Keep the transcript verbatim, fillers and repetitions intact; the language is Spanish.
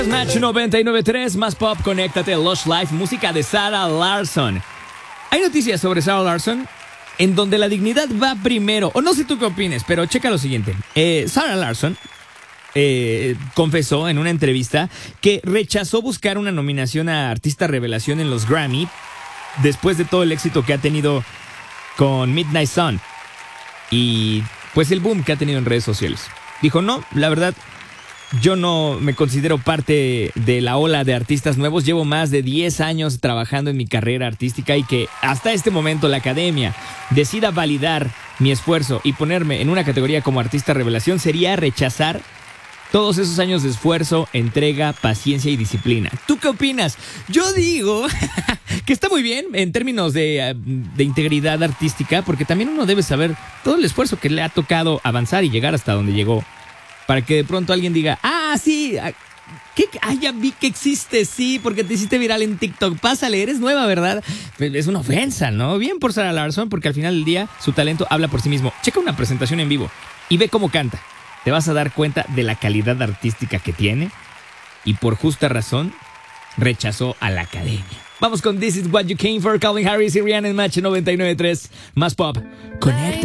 Match noventa y nueve punto tres, más pop, conéctate, Lush Life, música de Sarah Larsson. Hay noticias sobre Sarah Larsson en donde la dignidad va primero, o no sé tú qué opines, pero checa lo siguiente. Eh, Sarah Larsson eh, confesó en una entrevista que rechazó buscar una nominación a Artista Revelación en los Grammy después de todo el éxito que ha tenido con Midnight Sun y pues el boom que ha tenido en redes sociales. Dijo, no, la verdad, yo no me considero parte de la ola de artistas nuevos. Llevo más de diez años trabajando en mi carrera artística y que hasta este momento la academia decida validar mi esfuerzo y ponerme en una categoría como artista revelación sería rechazar todos esos años de esfuerzo, entrega, paciencia y disciplina. ¿Tú qué opinas? Yo digo que está muy bien en términos de, de integridad artística, porque también uno debe saber todo el esfuerzo que le ha tocado avanzar y llegar hasta donde llegó. Para que de pronto alguien diga, ah, sí, ¿qué? Ah, ya vi que existe, sí, porque te hiciste viral en TikTok. Pásale, eres nueva, ¿verdad? Es una ofensa, ¿no? Bien por Sarah Larsson, porque al final del día su talento habla por sí mismo. Checa una presentación en vivo y ve cómo canta. Te vas a dar cuenta de la calidad artística que tiene y por justa razón rechazó a la academia. Vamos con This Is What You Came For, Calvin Harris y Rihanna en Match noventa y nueve punto tres. Más pop. Conecta.